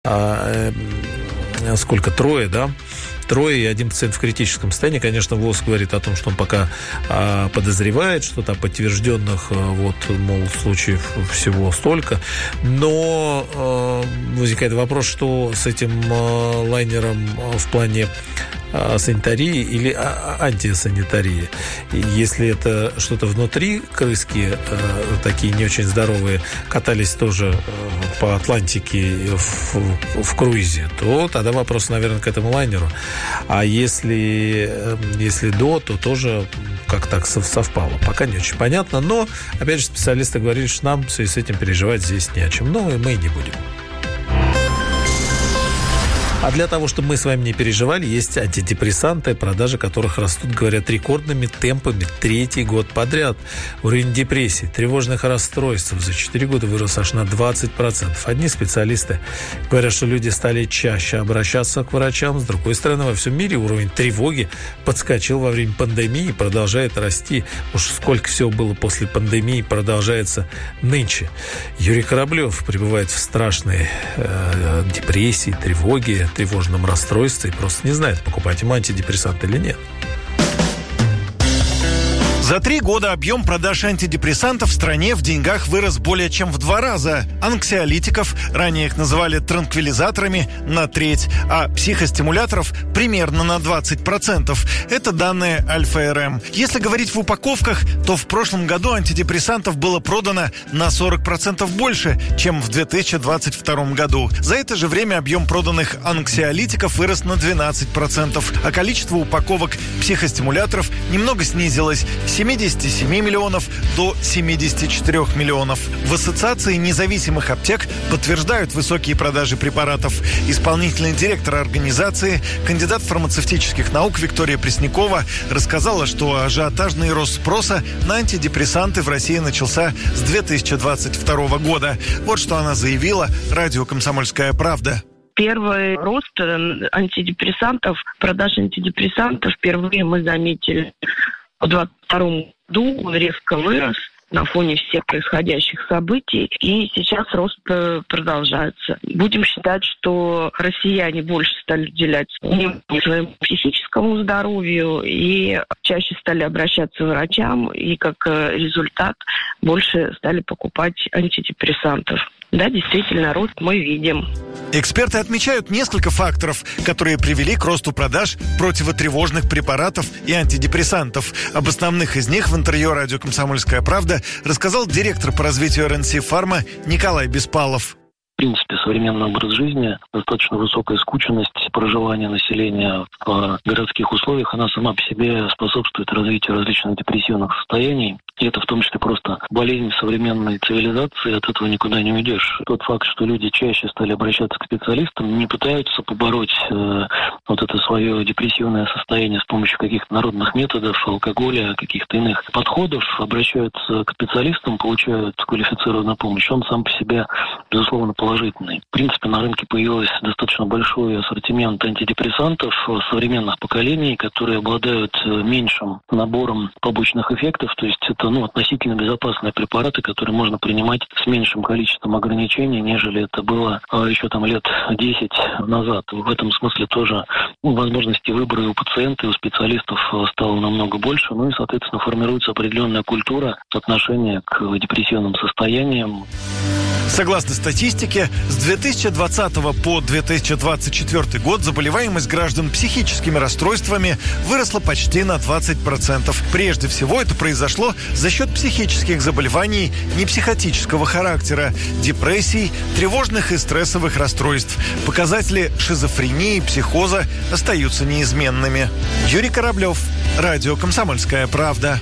трое, да? Трое и один пациент в критическом состоянии. Конечно, ВОЗ говорит о том, что он пока подозревает, что там подтвержденных, случаев всего столько. Но возникает вопрос, что с этим лайнером в плане санитарии или антисанитарии. Если это что-то внутри крыски, такие не очень здоровые, катались тоже по Атлантике в круизе, то тогда вопрос, наверное, к этому лайнеру. А если до, то тоже как так совпало. Пока не очень понятно, но, опять же, специалисты говорили, что нам в связи с этим переживать здесь не о чем. Но мы и не будем. А для того, чтобы мы с вами не переживали, есть антидепрессанты, продажи которых растут, говорят, рекордными темпами третий год подряд. Уровень депрессии, тревожных расстройств за 4 года вырос аж на 20%. Одни специалисты говорят, что люди стали чаще обращаться к врачам. С другой стороны, во всем мире уровень тревоги подскочил во время пандемии и продолжает расти. Уж сколько всего было после пандемии, продолжается нынче. Юрий Кораблев пребывает в страшной депрессии, тревоге, тревожном расстройстве и просто не знает, покупать ему антидепрессанты или нет. За 3 года объем продаж антидепрессантов в стране в деньгах вырос более чем в 2 раза. Анксиолитиков, ранее их называли транквилизаторами, на треть, а психостимуляторов примерно на 20%. Это данные Альфа-РМ. Если говорить в упаковках, то в прошлом году антидепрессантов было продано на 40% больше, чем в 2022 году. За это же время объем проданных анксиолитиков вырос на 12%, а количество упаковок психостимуляторов немного снизилось – 77 миллионов до 74 миллионов. В Ассоциации независимых аптек подтверждают высокие продажи препаратов. Исполнительный директор организации, кандидат фармацевтических наук Виктория Преснякова рассказала, что ажиотажный рост спроса на антидепрессанты в России начался с 2022 года. Вот что она заявила радио «Комсомольская правда». Первый рост антидепрессантов, продаж антидепрессантов впервые мы заметили в 2022 году. Он резко вырос на фоне всех происходящих событий, и сейчас рост продолжается. Будем считать, что россияне больше стали уделять внимание своему психическому здоровью и чаще стали обращаться к врачам, и как результат больше стали покупать антидепрессантов. Да, действительно, рост мы видим. Эксперты отмечают несколько факторов, которые привели к росту продаж противотревожных препаратов и антидепрессантов. Об основных из них в интервью радио «Комсомольская правда» рассказал директор по развитию РНС Фарма Николай Беспалов. В принципе, современный образ жизни, достаточно высокая скученность проживания населения в городских условиях, она сама по себе способствует развитию различных депрессивных состояний. И это в том числе просто болезнь современной цивилизации, от этого никуда не уйдешь. Тот факт, что люди чаще стали обращаться к специалистам, не пытаются побороть это свое депрессивное состояние с помощью каких-то народных методов, алкоголя, каких-то иных подходов, обращаются к специалистам, получают квалифицированную помощь. Он сам по себе, безусловно, положительный. В принципе, на рынке появился достаточно большой ассортимент антидепрессантов современных поколений, которые обладают меньшим набором побочных эффектов, то есть это относительно безопасные препараты, которые можно принимать с меньшим количеством ограничений, нежели это было еще лет 10 назад. В этом смысле тоже возможности выбора и у пациента, и у специалистов стало намного больше, и, соответственно, формируется определенная культура отношения к депрессивным состояниям. Согласно статистике, с 2020 по 2024 год заболеваемость граждан психическими расстройствами выросла почти на 20%. Прежде всего, это произошло за счет психических заболеваний непсихотического характера, депрессий, тревожных и стрессовых расстройств. Показатели шизофрении и психоза остаются неизменными. Юрий Кораблев, радио «Комсомольская правда».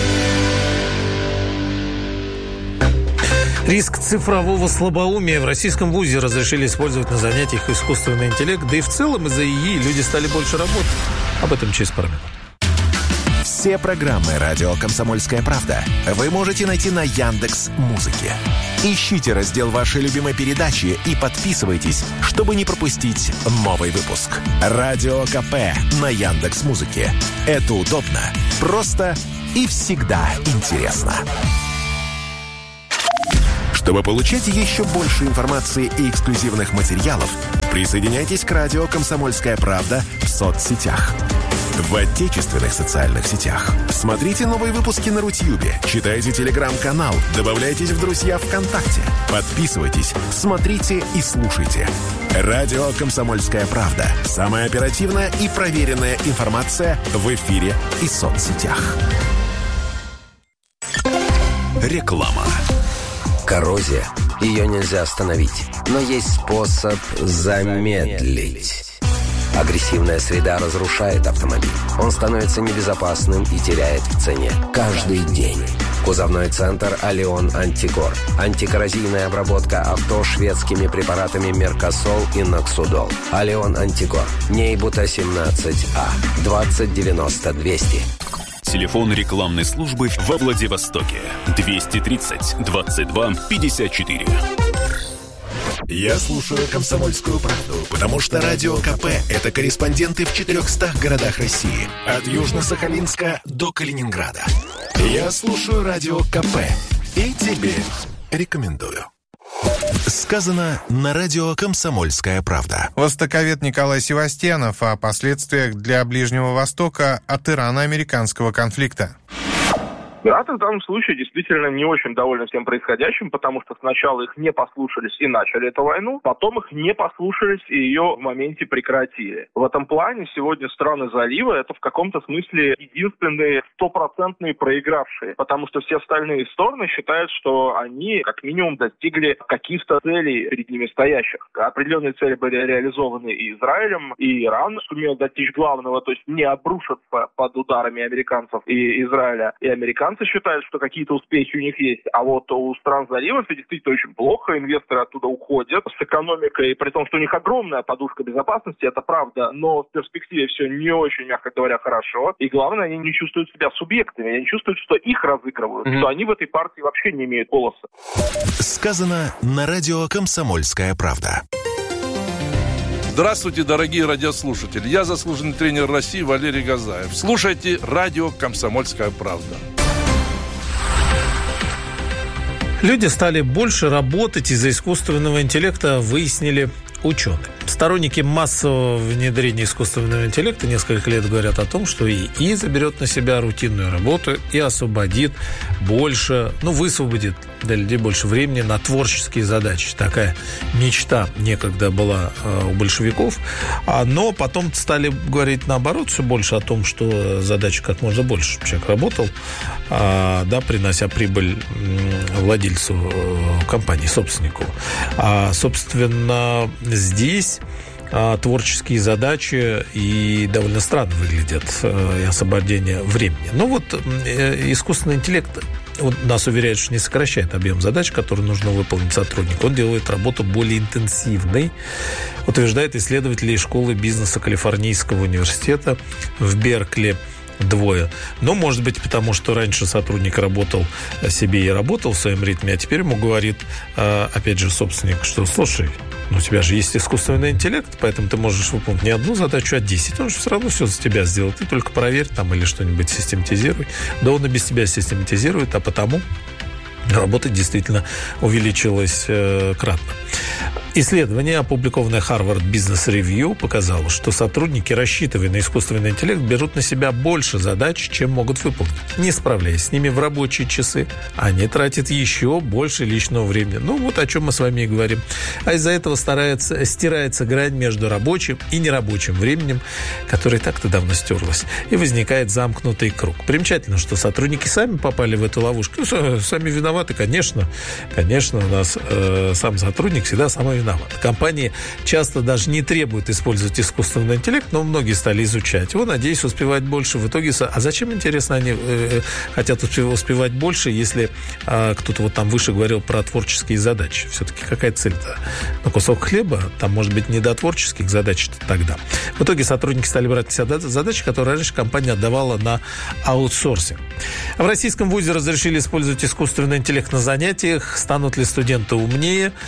Риск цифрового слабоумия. В российском вузе разрешили использовать на занятиях искусственный интеллект. Да и в целом из-за ИИ люди стали больше работать. Об этом через пару минут. Все программы радио «Комсомольская правда» вы можете найти на Яндекс.Музыке. Ищите раздел вашей любимой передачи и подписывайтесь, чтобы не пропустить новый выпуск. Радио КП на Яндекс.Музыке. Это удобно, просто и всегда интересно. Чтобы получать еще больше информации и эксклюзивных материалов, присоединяйтесь к радио «Комсомольская правда» в соцсетях. В отечественных социальных сетях. Смотрите новые выпуски на Рутьюбе, читайте телеграм-канал, добавляйтесь в друзья ВКонтакте, подписывайтесь, смотрите и слушайте. Радио «Комсомольская правда». Самая оперативная и проверенная информация в эфире и соцсетях. Реклама. Коррозия. Ее нельзя остановить, но есть способ замедлить. Агрессивная среда разрушает автомобиль. Он становится небезопасным и теряет в цене каждый день. Кузовной центр «Алион Антикор». Антикоррозийная обработка авто шведскими препаратами Меркосол и Ноксудол. «Алион Антикор». Нейбута 17А. 2090-200. Телефон рекламной службы во Владивостоке. 230-22-54. Я слушаю «Комсомольскую правду», потому что Радио КП – это корреспонденты в 400 городах России. От Южно-Сахалинска до Калининграда. Я слушаю Радио КП и тебе рекомендую. Сказано на радио «Комсомольская правда». Востоковед Николай Севастьянов о последствиях для Ближнего Востока от ирано-американского конфликта. Эмираты в данном случае действительно не очень довольны всем происходящим, потому что сначала их не послушались и начали эту войну, потом их не послушались и ее в моменте прекратили. В этом плане сегодня страны залива это в каком-то смысле единственные стопроцентные проигравшие, потому что все остальные стороны считают, что они как минимум достигли каких-то целей перед ними стоящих. Определенные цели были реализованы и Израилем, и Иран сумел достичь главного, то есть не обрушиться под ударами американцев и Израиля, и американцев считают, что какие-то успехи у них есть, а вот у стран залива все действительно очень плохо, инвесторы оттуда уходят с экономикой, при том, что у них огромная подушка безопасности, это правда, но в перспективе все не очень, мягко говоря, хорошо, и главное, они не чувствуют себя субъектами, они не чувствуют, что их разыгрывают, что они в этой партии вообще не имеют голоса. Сказано на радио «Комсомольская правда». Здравствуйте, дорогие радиослушатели. Я заслуженный тренер России Валерий Газаев. Слушайте радио «Комсомольская правда». Люди стали больше работать из-за искусственного интеллекта, выяснили ученые. Сторонники массового внедрения искусственного интеллекта несколько лет говорят о том, что ИИ заберет на себя рутинную работу и освободит больше, высвободит для людей больше времени на творческие задачи. Такая мечта некогда была у большевиков, но потом стали говорить наоборот все больше о том, что задача как можно больше, чтобы человек работал, принося прибыль владельцу компании, собственнику. Собственно, здесь творческие задачи и довольно странно выглядят, и освобождение времени. Искусственный интеллект нас уверяет, что не сокращает объем задач, которые нужно выполнить сотруднику. Он делает работу более интенсивной, утверждает исследователи школы бизнеса Калифорнийского университета в Беркли. Двое. Но, может быть, потому что раньше сотрудник работал себе и работал в своем ритме, а теперь ему говорит, опять же, собственник, что, слушай, у тебя же есть искусственный интеллект, поэтому ты можешь выполнить не одну задачу, а 10. Он же все равно все за тебя сделает. Ты только проверь там или что-нибудь систематизируй. Да он и без тебя систематизирует, а потому работа действительно увеличилась кратно. Исследование, опубликованное Harvard Business Review, показало, что сотрудники, рассчитывая на искусственный интеллект, берут на себя больше задач, чем могут выполнить. Не справляясь с ними в рабочие часы, они тратят еще больше личного времени. О чем мы с вами и говорим. А из-за этого стирается грань между рабочим и нерабочим временем, которая так-то давно стерлась. И возникает замкнутый круг. Примечательно, что сотрудники сами попали в эту ловушку. Сами виноваты, конечно. Конечно, у нас сам сотрудник всегда самый виноват. Компании часто даже не требуют использовать искусственный интеллект, но многие стали изучать его, надеясь успевать больше. В итоге, а зачем, интересно, они хотят успевать больше, если кто-то там выше говорил про творческие задачи? Все-таки какая цель-то? Кусок хлеба, там, может быть, не до творческих задач тогда. В итоге сотрудники стали брать на себя задачи, которые раньше компания отдавала на аутсорсинг. В российском вузе разрешили использовать искусственный интеллект на занятиях. Станут ли студенты умнее?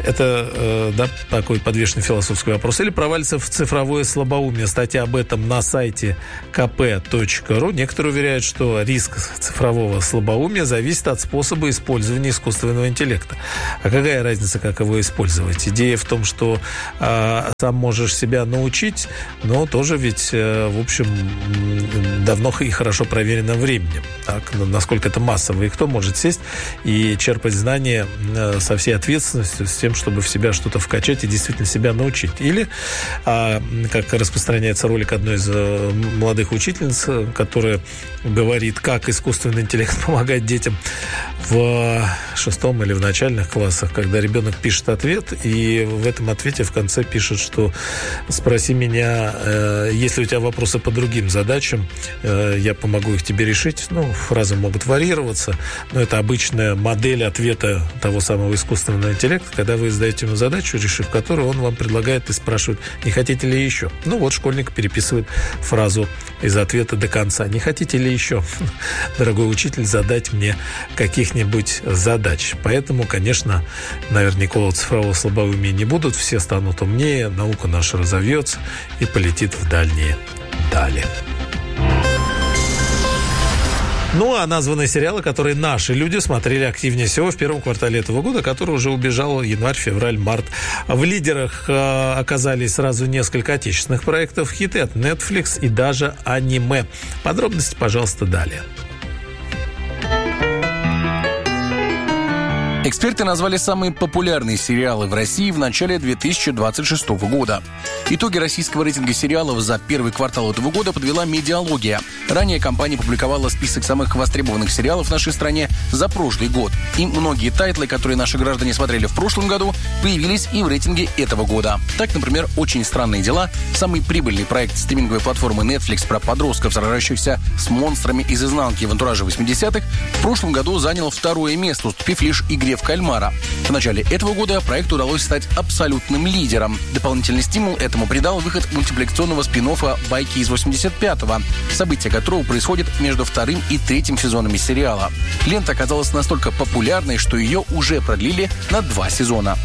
Это, да, такой подвешенный философский вопрос. Или провалится в цифровое слабоумие. Статья об этом на сайте kp.ru. Некоторые уверяют, что риск цифрового слабоумия зависит от способа использования искусственного интеллекта. А какая разница, как его использовать? Идея в том, что сам можешь себя научить, но тоже ведь, в общем, давно и хорошо проверено временем. Так, насколько это массово. И кто может сесть и черпать знания со всей ответственностью, с тем, чтобы в себя что-то вкачать и действительно себя научить. Или, как распространяется ролик одной из молодых учительниц, которая говорит, как искусственный интеллект помогает детям в 6 или в начальных классах, когда ребенок пишет ответ, и в этом ответе в конце пишет, что спроси меня, если у тебя вопросы по другим задачам, я помогу их тебе решить. Ну, фразы могут варьироваться, но это обычная модель ответа того самого искусственного интеллекта, когда вы задаете ему задачу, решив которую, он вам предлагает и спрашивает, не хотите ли еще? Ну, вот школьник переписывает фразу из ответа до конца. Не хотите ли еще, дорогой учитель, задать мне каких-нибудь задач? Поэтому, конечно, наверное, никакого цифрового слабоумия не будут. Все станут умнее, наука наша разовьется и полетит в дальние дали. Ну, а названные сериалы, которые наши люди смотрели активнее всего в первом квартале этого года, который уже убежал январь, февраль, март. В лидерах оказались сразу несколько отечественных проектов, хиты от Netflix и даже аниме. Подробности, пожалуйста, далее. Эксперты назвали самые популярные сериалы в России в начале 2026 года. Итоги российского рейтинга сериалов за первый квартал этого года подвела Медиалогия. Ранее компания публиковала список самых востребованных сериалов в нашей стране за прошлый год. И многие тайтлы, которые наши граждане смотрели в прошлом году, появились и в рейтинге этого года. Так, например, «Очень странные дела», самый прибыльный проект стриминговой платформы Netflix про подростков, сражающихся с монстрами из изнанки в антураже 80-х, в прошлом году занял второе место, уступив лишь «Игре в кальмара». В начале этого года проекту удалось стать абсолютным лидером. Дополнительный стимул этому придал выход мультипликационного спин-оффа «Байки из 85-го», события которого происходят между вторым и третьим сезонами сериала. Лента оказалась настолько популярной, что ее уже продлили на 2 сезона.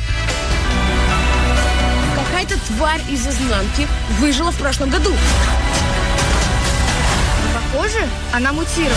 Какая-то тварь из изнанки выжила в прошлом году. Похоже, она мутировала.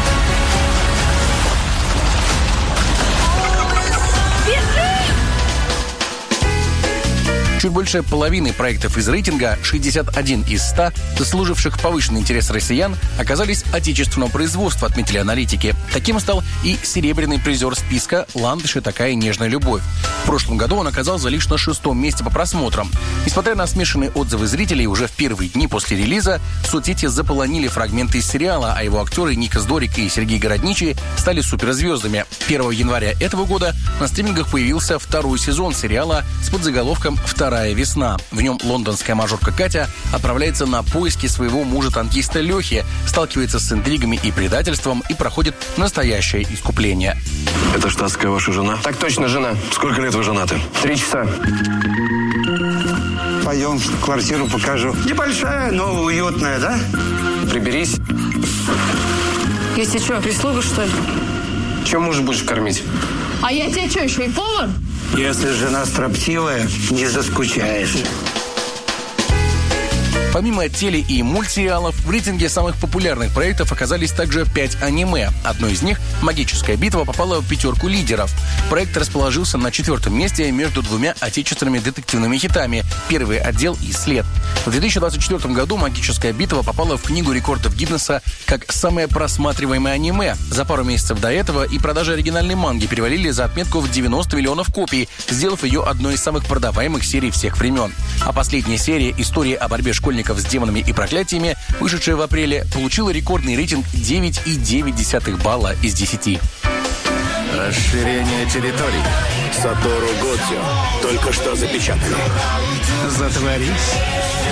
Чуть больше половины проектов из рейтинга, 61 из 100, заслуживших повышенный интерес россиян, оказались отечественного производства, отметили аналитики. Таким стал и серебряный призер списка «Ландыши. Такая нежная любовь». В прошлом году он оказался лишь на 6-м месте по просмотрам. Несмотря на смешанные отзывы зрителей, уже в первые дни после релиза соцсети заполонили фрагменты из сериала, а его актеры Ника Здорик и Сергей Городничий стали суперзвездами. 1 января этого года на стримингах появился 2-й сезон сериала с подзаголовком «Вторая весна». В нем лондонская мажорка Катя отправляется на поиски своего мужа-танкиста Лехи, сталкивается с интригами и предательством и проходит настоящее искупление. Это штатская ваша жена? Так точно, жена. Сколько лет вы женаты? 3 часа. Пойдем, квартиру покажу. Небольшая, но уютная, да? Приберись. Если что, прислуга, что ли? Чем мужа будешь кормить? А я тебе что, еще и повар? Если жена строптивая, не заскучаешь. Помимо теле- и мультсериалов, в рейтинге самых популярных проектов оказались также 5 аниме. Одно из них, «Магическая битва», попала в 5 лидеров. Проект расположился на 4-м месте между 2 отечественными детективными хитами «Первый отдел» и «След». В 2024 году «Магическая битва» попала в Книгу рекордов Гиннесса как самое просматриваемое аниме. За пару месяцев до этого и продажи оригинальной манги перевалили за отметку в 90 миллионов копий, сделав ее одной из самых продаваемых серий всех времен. А последняя серия «История о борьбе школьников с демонами и проклятиями», вышедшая в апреле, получила рекордный рейтинг 9,9 балла из 10. Расширение территорий. Сатору Годзю только что запечатали. Затворись.